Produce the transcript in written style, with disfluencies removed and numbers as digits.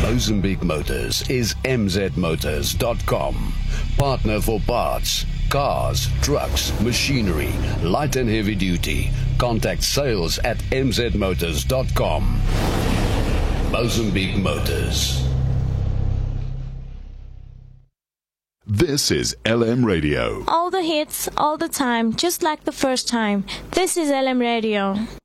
Mozambique Motors is mzmotors.com. Partner for parts, cars, trucks, machinery, light and heavy duty. Contact sales at mzmotors.com. Mozambique Motors. This is LM Radio. All the hits, all the time, just like the first time. This is LM Radio.